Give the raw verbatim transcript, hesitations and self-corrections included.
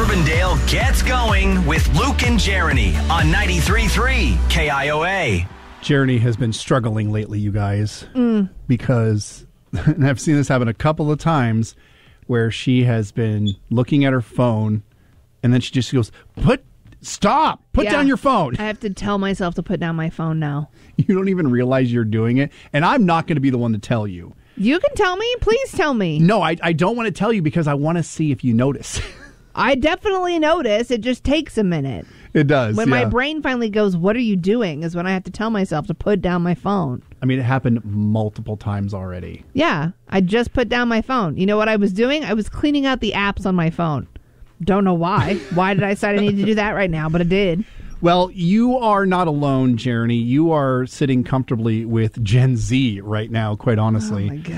Urbandale gets going with Luke and Jeremy on ninety-three point three K I O A. Jeremy has been struggling lately, you guys, mm. because, and I've seen this happen a couple of times, where she has been looking at her phone, and then she just goes, "Put, stop, put yeah. down your phone." I have to tell myself to put down my phone now. You don't even realize you're doing it, and I'm not going to be the one to tell you. You can tell me. Please tell me. No, I, I don't want to tell you because I want to see if you notice. I definitely notice. It just takes a minute. It does. When yeah. my brain finally goes, "What are you doing?" is when I have to tell myself to put down my phone. I mean, it happened multiple times already. Yeah, I just put down my phone. You know what I was doing? I was cleaning out the apps on my phone. Don't know why. Why did I decide I need to do that right now? But I did. Well, you are not alone, Jeremy. You are sitting comfortably with Gen Z right now, quite honestly. Oh my God.